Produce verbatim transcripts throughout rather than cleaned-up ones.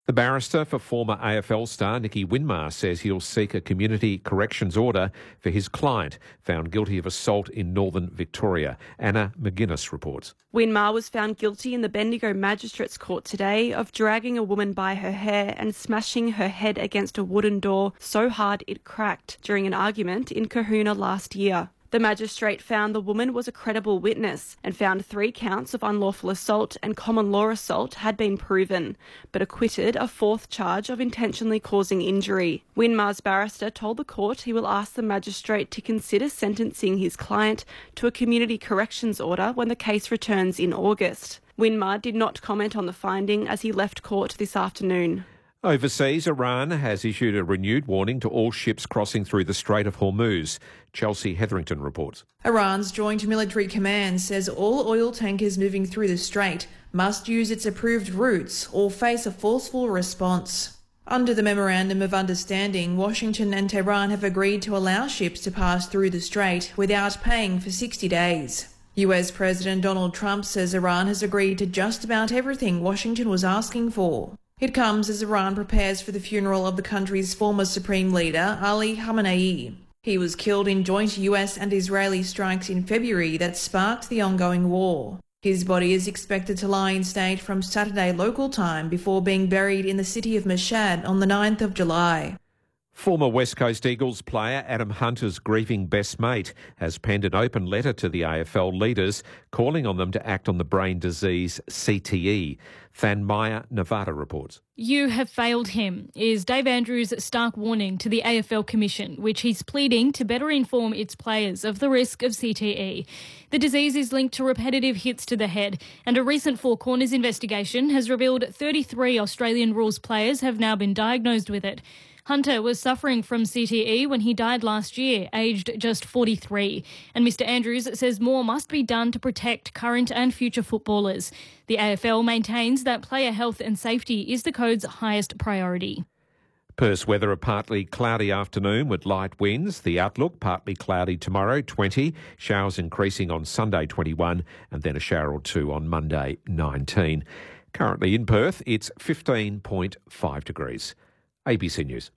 The barrister for former A F L star Nicky Winmar says he'll seek a community corrections order for his client, found guilty of assault in northern Victoria. Anna McGuinness reports. Winmar was found guilty in the Bendigo Magistrates Court today of dragging a woman by her hair and smashing her head against a wooden door so hard it cracked during an argument in Kahuna last year. The magistrate found the woman was a credible witness and found three counts of unlawful assault and common law assault had been proven, but acquitted a fourth charge of intentionally causing injury. Winmar's barrister told the court he will ask the magistrate to consider sentencing his client to a community corrections order when the case returns in August. Winmar did not comment on the finding as he left court this afternoon. Overseas, Iran has issued a renewed warning to all ships crossing through the Strait of Hormuz. Chelsea Hetherington reports. Iran's Joint Military Command says all oil tankers moving through the strait must use its approved routes or face a forceful response. Under the Memorandum of Understanding, Washington and Tehran have agreed to allow ships to pass through the strait without paying for sixty days. U S President Donald Trump says Iran has agreed to just about everything Washington was asking for. It comes as Iran prepares for the funeral of the country's former supreme leader, Ali Khamenei. He was killed in joint U S and Israeli strikes in February that sparked the ongoing war. His body is expected to lie in state from Saturday local time before being buried in the city of Mashhad on the ninth of July. Former West Coast Eagles player Adam Hunter's grieving best mate has penned an open letter to the A F L leaders calling on them to act on the brain disease C T E. Thanmaya Nevada reports. You have failed him, is Dave Andrews' stark warning to the A F L Commission, which he's pleading to better inform its players of the risk of C T E. The disease is linked to repetitive hits to the head, and a recent Four Corners investigation has revealed thirty-three Australian rules players have now been diagnosed with it. Hunter was suffering from C T E when he died last year, aged just forty-three. And Mister Andrews says more must be done to protect current and future footballers. The A F L maintains that player health and safety is the code's highest priority. Perth weather, a partly cloudy afternoon with light winds. The outlook, partly cloudy tomorrow, twenty. Showers increasing on Sunday, twenty-one. And then a shower or two on Monday, nineteen. Currently in Perth, it's fifteen point five degrees. A B C News.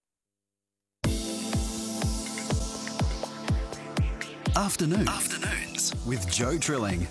Afternoons. Afternoons with Joe Trilling.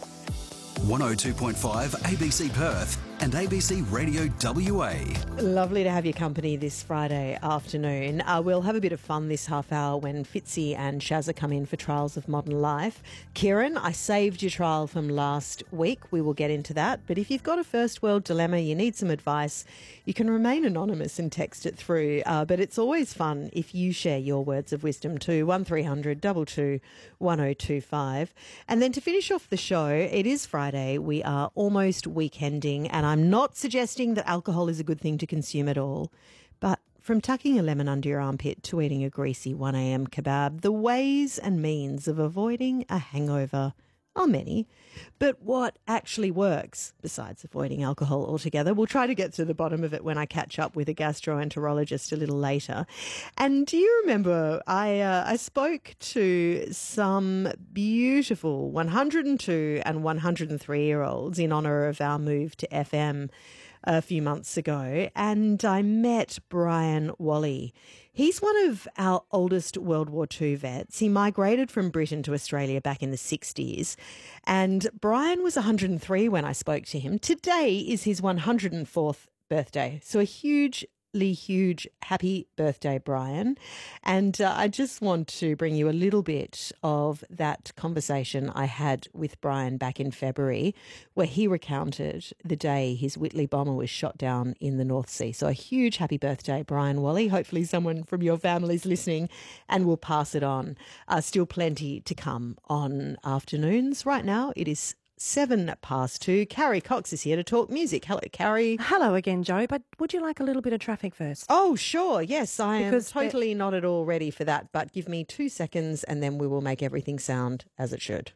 one oh two point five A B C Perth and A B C Radio W A. Lovely to have your company this Friday afternoon. Uh, we'll have a bit of fun this half hour when Fitzy and Shazza come in for Trials of Modern Life. Kieran, I saved your trial from last week. We will get into that. But if you've got a first world dilemma, you need some advice, you can remain anonymous and text it through. Uh, but it's always fun if you share your words of wisdom too. one three hundred two two one oh two five. And then to finish off the show, it is Friday. We are almost weekending, and I'm not suggesting that alcohol is a good thing to consume at all, but from tucking a lemon under your armpit to eating a greasy one a.m. kebab, the ways and means of avoiding a hangover are many. But what actually works, besides avoiding alcohol altogether? We'll try to get to the bottom of it when I catch up with a gastroenterologist a little later. And do you remember I uh, I spoke to some beautiful one hundred two and one hundred three-year-olds in honour of our move to F M a few months ago, and I met Brian Wally. He's one of our oldest World War Two vets. He migrated from Britain to Australia back in the sixties, and Brian was one hundred three when I spoke to him. Today is his one hundred fourth birthday, so a hugely huge happy birthday, Brian. And uh, I just want to bring you a little bit of that conversation I had with Brian back in February, where he recounted the day his Whitley bomber was shot down in the North Sea. So a huge happy birthday, Brian Wally. Hopefully someone from your family's listening and will pass it on. Uh, still plenty to come on Afternoons. Right now it is Seven past two. Carrie Cox is here to talk music. Hello, Carrie. Hello again, Joe, but would you like a little bit of traffic first? Oh, sure. Yes, I Because am totally not at all ready for that, but give me two seconds and then we will make everything sound as it should.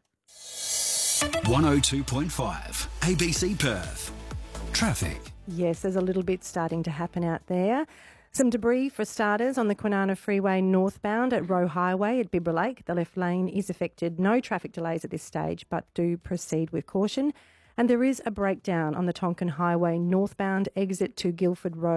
one oh two point five A B C Perth. Traffic. Yes, there's a little bit starting to happen out there. Some debris for starters on the Kwinana Freeway northbound at Roe Highway at Bibra Lake. The left lane is affected. No traffic delays at this stage, but do proceed with caution. And there is a breakdown on the Tonkin Highway northbound exit to Guildford Road.